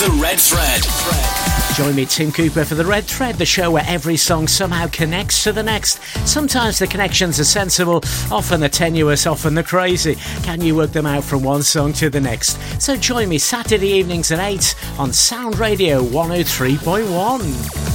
The Red Thread. Join me, Tim Cooper, for The Red Thread, the show where every song somehow connects to the next. Sometimes the connections are sensible, often they're tenuous, often they're crazy. Can you work them out from one song to the next? So join me Saturday evenings at 8 on Sound Radio 103.1.